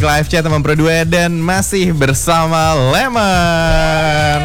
Live Chat teman Pro 2 dan masih bersama Lemon.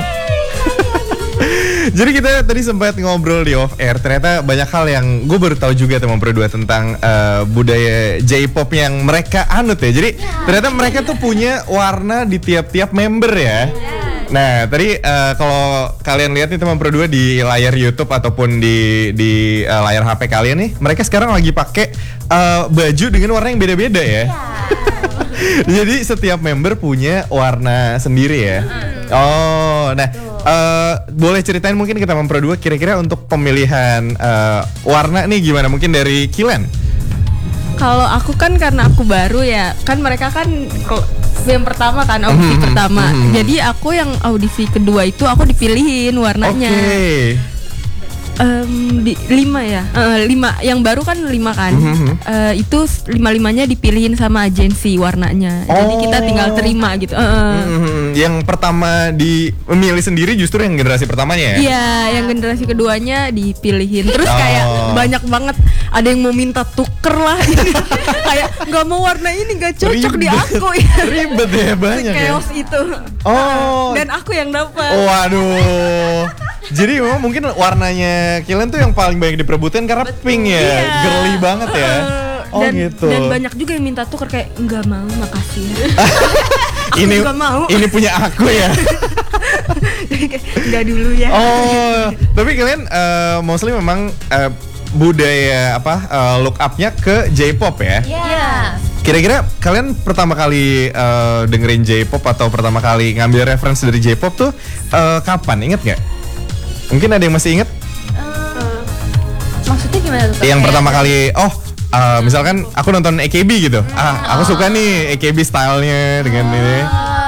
Jadi kita tadi sempat ngobrol di off air. Ternyata banyak hal yang gue baru tahu juga teman Pro 2 tentang budaya J-pop yang mereka anut ya. Jadi ternyata mereka tuh punya warna di tiap-tiap member ya. Nah tadi kalau kalian lihat nih teman Pro 2 di layar YouTube ataupun di layar HP kalian nih, mereka sekarang lagi pakai baju dengan warna yang beda-beda ya. Jadi setiap member punya warna sendiri ya. Oh, nah boleh ceritain mungkin kita teman Pro 2 kira-kira untuk pemilihan warna nih gimana? Mungkin dari Kilen. Kalau aku kan karena aku baru ya, kan mereka kan yang pertama kan audisi pertama. Jadi aku yang audisi kedua itu aku dipilihin warnanya. Oke. Di 5 ya, 5 yang baru kan 5 kan. Itu 5-5-nya dipilihin sama agensi warnanya. Jadi kita tinggal terima gitu. Yang pertama memilih sendiri justru yang generasi pertamanya ya? Iya, yang generasi keduanya dipilihin. Terus kayak banyak banget ada yang mau minta tuker lah. Kayak nggak mau warna ini, nggak cocok di aku ya. Ribet ya, banyak ya. Chaos itu. Dan aku yang dapat. Waduh. Jadi memang mungkin warnanya Kilen tuh yang paling banyak diperebutkan karena pink ya, girly banget ya. Gitu. Dan banyak juga yang minta tuker kayak nggak mau, makasih ya. Aku ini nggak mau. Ini punya aku ya. Nggak dulu ya. Tapi kalian mostly memang budaya look up-nya ke J-pop ya? Iya. Kira-kira kalian pertama kali dengerin J-pop atau pertama kali ngambil reference dari J-pop tuh kapan? Ingat nggak? Mungkin ada yang masih ingat? Maksudnya gimana tuh? Yang pertama kali, misalkan aku nonton AKB gitu. Aku suka nih AKB stylenya dengan ini.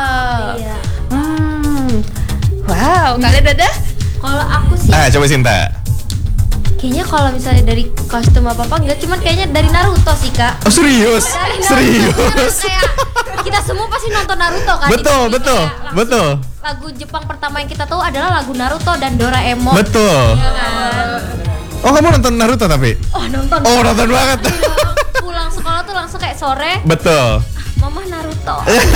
Wow, kalian udah? Kalau aku sih Coba Sinta. kayaknya kalau misalnya dari kostum apa-apa enggak, cuman kayaknya dari Naruto sih, Kak. Oh serius? Dari Serius? Kayak kita semua pasti nonton Naruto kan? Betul, Jadi betul, kayak betul. Lagu Jepang pertama yang kita tahu adalah lagu Naruto dan Doraemon. Betul. Iya kan? Oh kamu nonton Naruto tapi? Nonton. Oh nonton banget. Pulang sekolah tuh langsung kayak sore. Betul. Mama Naruto.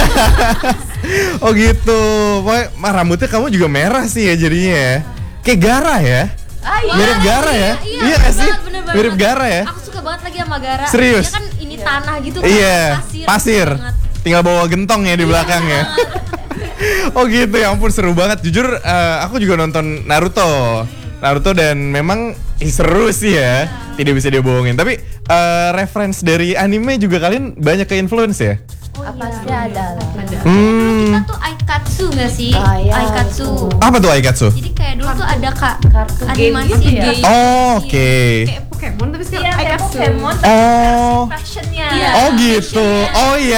Oh gitu. Pokoknya rambutnya kamu juga merah sih ya jadinya. Kayak Gara ya? Iya, Mirip Gara ya? Iya gak sih? Mirip Gara ya? Aku suka banget lagi sama Gara. Serius? Dia kan ini tanah gitu kan. Iya, pasir. Banget. Tinggal bawa gentong ya di belakang ya. Oh gitu, ya ampun seru banget. Jujur aku juga nonton Naruto dan memang seru sih ya. Tidak bisa dibohongin. Tapi reference dari anime juga kalian banyak ke influence ya? Pasti ada lah. Hmm. Kita tuh Aikatsu nggak sih? Iya. Aikatsu. Apa tuh Aikatsu? Jadi kayak dulu tuh ada kartu game animasi gitu ya? game. Oh, oke. Kayak Pokemon tapi sekarang Iya, kayak Aikatsu. Pokemon Oh. fashionnya. Iya. Oh gitu. Oh iya.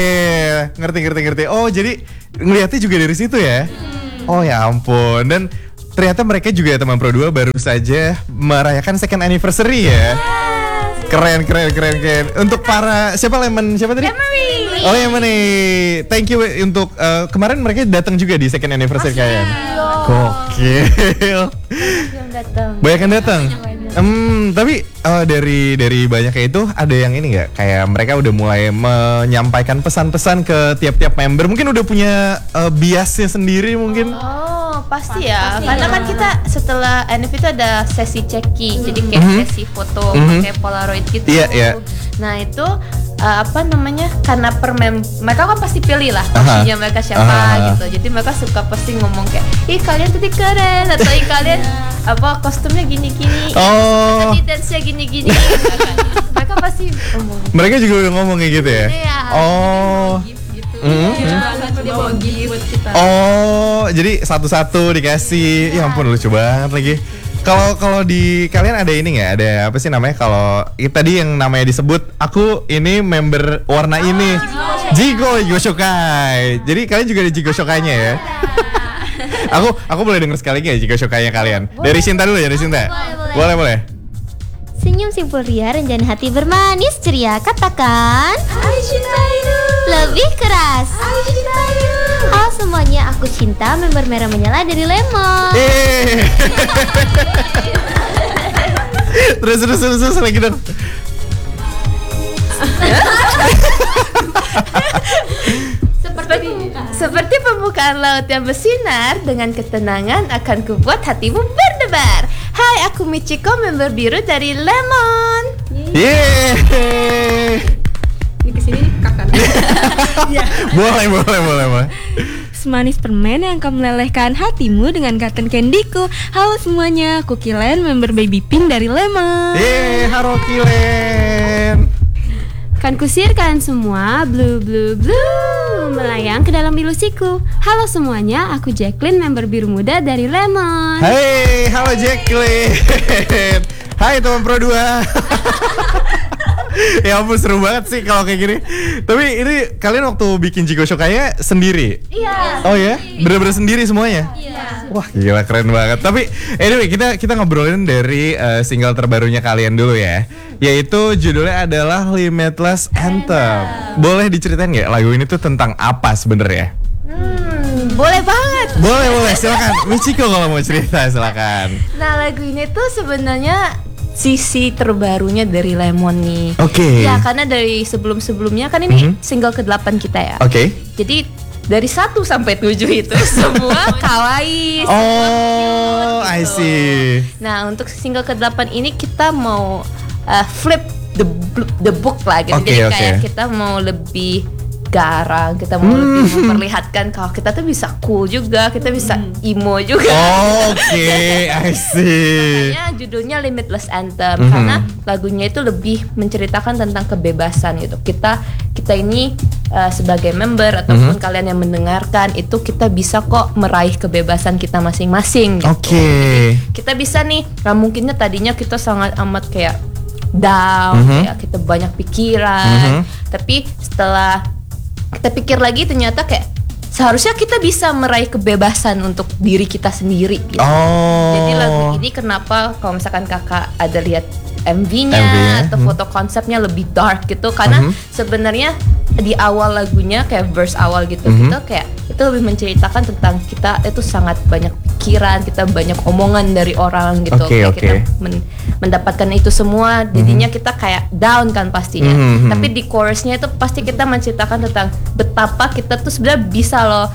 Ngerti. Oh jadi ngeliatnya juga dari situ ya? Oh ya ampun. Dan ternyata mereka juga teman Pro 2 baru saja merayakan second anniversary ya. Keren. Untuk para siapa tadi? Oh Lemony. Thank you untuk kemarin mereka datang juga di second anniversary kalian. Gokil. Yang datang. Banyak yang datang. Tapi dari banyaknya itu ada yang ini nggak? Kayak mereka udah mulai menyampaikan pesan-pesan ke tiap-tiap member. Mungkin udah punya biasnya sendiri mungkin. Pasti ya. Karena kan kita setelah NF itu ada sesi check-in. Jadi kayak sesi foto pakai Polaroid gitu. Iya. Nah, itu karena mereka kan pasti pilih lah kostumnya mereka siapa gitu. Jadi mereka suka pasti ngomong kayak, "Ih, kalian tadi keren," atau "Ih, kalian kostumnya gini-gini." Tadi dance-nya gini-gini. Mereka pasti ngomong. Mereka juga udah ngomong kayak gitu ya? Iya. Dia bawa gift buat kita. Oh, jadi satu-satu dikasih. Ya ampun lucu banget lagi. Kalau di kalian ada ini nggak? Ada apa sih namanya? Kalau tadi yang namanya disebut, aku ini member warna ini. Jigo Shokai. Jadi kalian juga ada Jigo Shokai-nya ya? Aku boleh denger sekali nggak Jigo Shokai-nya kalian? Dari Sinta dulu ya, dari Sinta. Boleh. Senyum simpul ria, rencana hati bermanis ceria. Katakan lebih keras. Halo semuanya, aku Cinta, member merah menyala dari Lemon. Terus lagi dong. Seperti pembukaan laut yang bersinar, dengan ketenangan akan kubuat hatimu berdebar. Hai, aku Michiko, member biru dari Lemon. Yeay. Ini kesini nih kakak. Boleh. Semanis permen yang akan melelehkan hatimu dengan cotton candyku. Halo semuanya, aku Kilen, member Baby Pink dari Lemon. Yeay, halo Kilen. Kan kusir kalian semua, blue blue blue, melayang ke dalam ilusiku. Halo semuanya, aku Jacqueline, member biru muda dari Lemon. Hai, halo Jacqueline. Hai teman Pro 2. Ya ampun, seru banget sih kalau kayak gini. Tapi ini kalian waktu bikin Jiko Shokaya sendiri? Iya. Oh ya? Bener-bener sendiri semuanya? Iya. Wah gila, keren banget. Tapi anyway, kita ngobrolin dari single terbarunya kalian dulu ya. Yaitu judulnya adalah Limitless Anthem. Boleh diceritain nggak lagu ini tuh tentang apa sebenarnya? Boleh banget. Boleh, silakan. Michiko kalau mau cerita silakan. Nah, lagu ini tuh sebenarnya sisi terbarunya dari Lemon nih. Oke. Ya, karena dari sebelum-sebelumnya kan ini single ke-8 kita ya. Oke. Jadi dari 1 sampai 7 itu semua kawaii. Oh, I see. Nah, untuk single ke-8 ini kita mau flip the book lah gitu. Oke, Jadi oke. kayak kita mau lebih garang, kita mau lebih memperlihatkan kalau kita tuh bisa cool juga, kita bisa emo juga. Oke, I see. Makanya judulnya Limitless Anthem karena lagunya itu lebih menceritakan tentang kebebasan gitu. Kita ini sebagai member ataupun kalian yang mendengarkan itu kita bisa kok meraih kebebasan kita masing-masing gitu. Oke. Kita bisa nih, mungkinnya tadinya kita sangat amat kayak down, kayak kita banyak pikiran, tapi setelah kita pikir lagi ternyata kayak seharusnya kita bisa meraih kebebasan untuk diri kita sendiri gitu. Oh. Jadi lagu ini kenapa kalau misalkan kakak ada lihat MV-nya MV-nya, atau foto konsepnya lebih dark gitu karena sebenarnya di awal lagunya kayak verse awal gitu gitu kayak itu lebih menceritakan tentang kita itu sangat banyak pikiran, kita banyak omongan dari orang gitu. Kayak kita mendapatkan itu semua jadinya kita kayak down kan pastinya. Tapi di chorusnya itu pasti kita menceritakan tentang betapa kita tuh sebenarnya bisa loh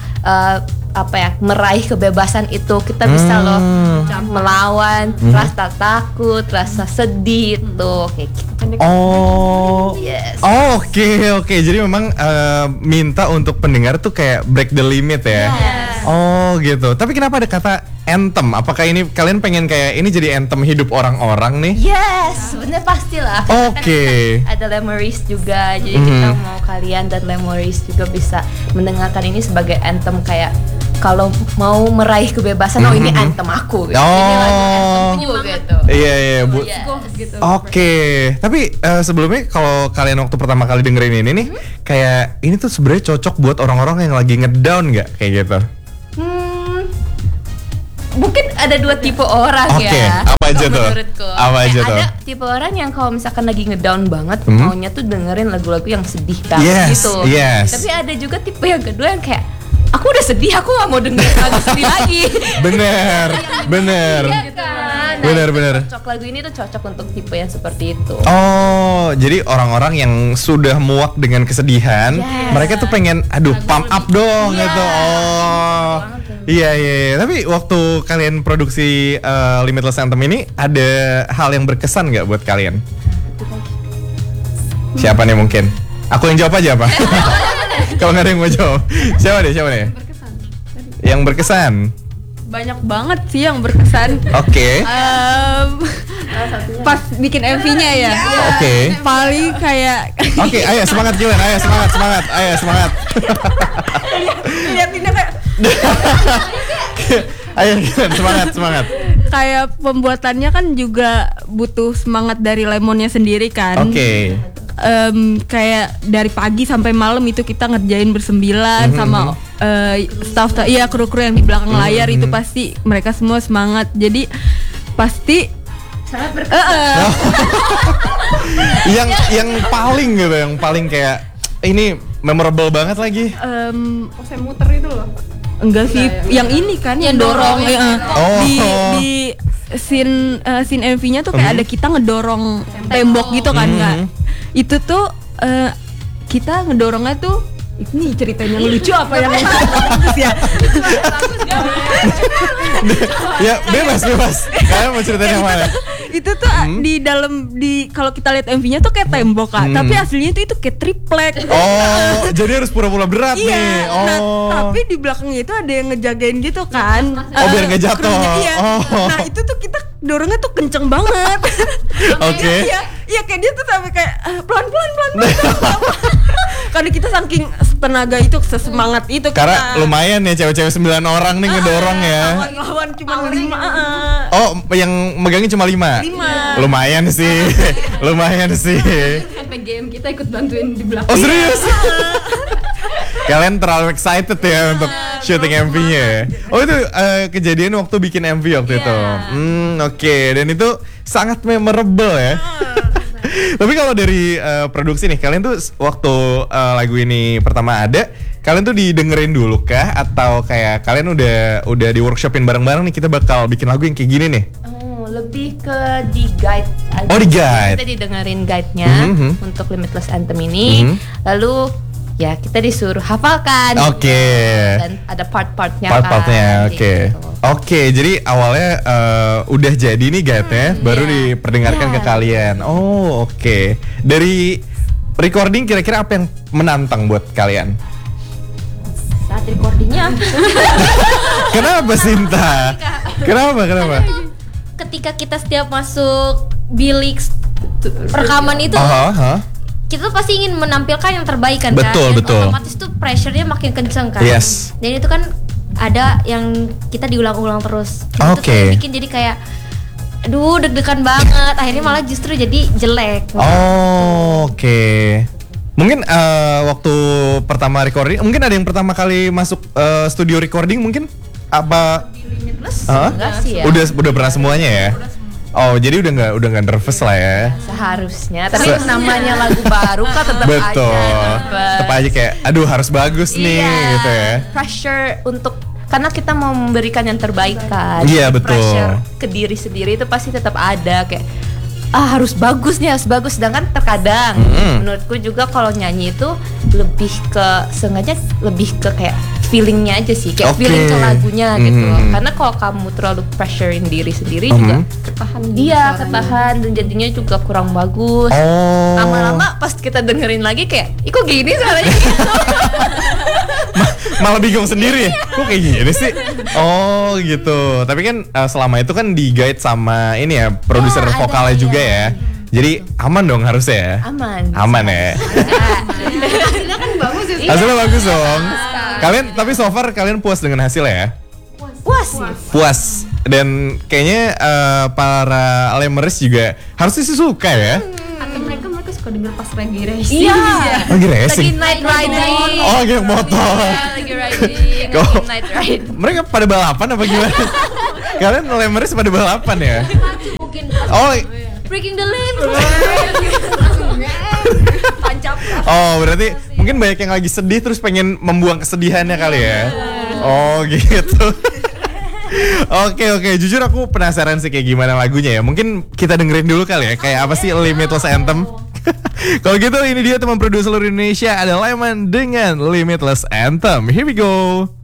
meraih kebebasan itu. Kita bisa loh melawan rasa takut, rasa sedih itu kayak gitu. Oh. Yes. Oh, oke. Jadi memang minta untuk pendengar tuh kayak break the limit ya. Yes. Oh, gitu. Tapi kenapa ada kata anthem? Apakah ini kalian pengen kayak ini jadi anthem hidup orang-orang nih? Yes, sebenarnya pastilah. Oke. Ada Lemories juga, jadi kita mau kalian dan Lemories juga bisa mendengarkan ini sebagai anthem kayak kalau mau meraih kebebasan, oh ini anthem aku gitu. Ini lagu anthemku gitu. Iya, Bu. Yes. Gitu. Oke. Tapi sebelumnya kalau kalian waktu pertama kali dengerin ini nih, kayak ini tuh sebenarnya cocok buat orang-orang yang lagi ngedown nggak kayak gitu? Mungkin ada 2 tipe orang Oke, ya. apa aja tuh? Menurutku. Apa aja tuh? Ada tipe orang yang kalau misalkan lagi ngedown banget, maunya tuh dengerin lagu-lagu yang sedih banget gitu. Yes. Tapi ada juga tipe yang kedua yang kayak aku udah sedih, aku gak mau dengerin lagu sedih lagi. Bener. Iya kan? Nah, Bener. Cocok lagu ini tuh cocok untuk tipe yang seperti itu. Oh, jadi orang-orang yang sudah muak dengan kesedihan, mereka tuh pengen, pump up dong gitu. Oh, iya. Tapi waktu kalian produksi Limitless Anthem ini, ada hal yang berkesan nggak buat kalian? Siapa nih mungkin? Aku yang jawab aja apa? Kalau nggak ada yang mau jawab, siapa deh? Yang berkesan? Banyak banget sih yang berkesan. Oke. Pas bikin MV-nya ya. Oke. Paling kayak Oke, ayo semangat Julen, ayo semangat. liatinnya kayak Ayo semangat. kayak pembuatannya kan juga butuh semangat dari Lemonnya sendiri kan. Oke. Kayak dari pagi sampai malam itu kita ngerjain bersembilan sama staff kru-kru yang di belakang layar itu pasti mereka semua semangat. Jadi pasti Sangat berkesan. yang paling kayak ini memorable banget lagi. saya muter itu loh. Enggak sih, yang ini kan yang dorong di scene MV-nya tuh kayak ada kita ngedorong tembok gitu kan, nggak? Itu tuh kita ngedorongnya tuh ini ceritanya yang lucu apa yang bagus ya. Ya bebas. Kalian mau ceritain yang mana? Itu tuh di dalam kalau kita lihat MV-nya tuh kayak tembok Kak, tapi aslinya tuh itu kayak triplek. Oh, jadi harus pura-pura berat Iya, nih. Oh. nah tapi di belakangnya itu ada yang ngejagain gitu kan. Oh, biar nggak jatuh. Krunya, iya. Oh. Nah itu tuh kita dorongnya tuh kenceng banget. Oke. Iya kayak dia tuh sampai kayak pelan-pelan. Karena kita saking tenaga itu, sesemangat itu. Karena lumayan ya cewek-cewek 9 orang nih ngedorong ya. Lawan cuma 5. Oh, yang megangin cuma 5? 5. Lumayan sih. Sampai game kita ikut bantuin di belakang. Oh serius? Kalian terlalu excited ya untuk syuting MV-nya ya? Oh itu kejadian waktu bikin MV waktu itu? Oke. Dan itu sangat memorable ya? Tapi kalau dari produksi nih, kalian tuh waktu lagu ini pertama ada, kalian tuh didengerin dulu kah? Atau kayak kalian udah di workshopin bareng-bareng nih, kita bakal bikin lagu yang kayak gini nih? Lebih ke di guide aja. Oh, di guide. Kita didengerin guide-nya untuk Limitless Anthem ini. Lalu ya kita disuruh hafalkan. Oke. Dan ada part-partnya Part-partnya, kan. oke. Gitu. Oke, jadi awalnya udah jadi nih guide-nya, baru diperdengarkan ke kalian. Oh, oke. Dari recording kira-kira apa yang menantang buat kalian? Saat recordingnya Kenapa Sinta? Kenapa? Ketika kita setiap masuk bilik rekaman itu, kita tuh pasti ingin menampilkan yang terbaik kan. Betul. Otomatis tuh pressure-nya makin kenceng kan. Yes. Dan itu kan ada yang kita diulang-ulang terus. Itu Oke. tuh bikin jadi kayak aduh deg-degan banget. Akhirnya malah justru jadi jelek. Oh, oke. Mungkin waktu pertama recording, mungkin ada yang pertama kali masuk studio recording mungkin? Apa? Limitless Hah? enggak sih ya. Udah pernah semuanya ya? Oh, jadi udah nggak nervous lah ya? Seharusnya, tapi namanya lagu baru kan tetap Betul. aja. Tetap aja kayak, aduh harus bagus nih gitu ya. Pressure untuk karena kita mau memberikan yang terbaik kan. Iya, betul. Pressure ke diri sendiri itu pasti tetap ada kayak harus bagus nih, harus bagus. Sedangkan terkadang menurutku juga kalau nyanyi itu lebih ke sengaja lebih ke kayak feelingnya aja sih, kayak feeling ke lagunya gitu. Karena kalau kamu terlalu pressurein diri sendiri juga ketahan dan jadinya juga kurang bagus. Oh. Lama-lama pas kita dengerin lagi kayak, ih kok gini suaranya gitu. Malah bingung sendiri ya, kok kayak gini sih? Oh gitu. Tapi kan selama itu kan di guide sama ini ya, produser vokalnya juga ya. Jadi aman dong harusnya ya? Aman ya? Hasilnya kan bagus ya. Hasilnya bagus dong. Kalian, tapi so far kalian puas dengan hasilnya ya? Puas sih. Puas. Dan kayaknya para Lemers juga harusnya sih suka ya? Atau mereka suka denger pas lagi racing. Iya. Lagi Lagi racing? night riding. Oh, lagi naik motor. Iya, lagi riding, Kok? lagi night ride. Mereka pada balapan apa gimana? Kalian Lemers pada balapan ya? Oh, Breaking the limit. oh berarti mungkin banyak yang lagi sedih terus pengen membuang kesedihannya kali ya? Oh gitu. Oke, jujur aku penasaran sih kayak gimana lagunya ya. Mungkin kita dengerin dulu kali ya, kayak apa sih Limitless Anthem. Kalau gitu ini dia teman produser seluruh Indonesia, ada Lemon dengan Limitless Anthem. Here we go.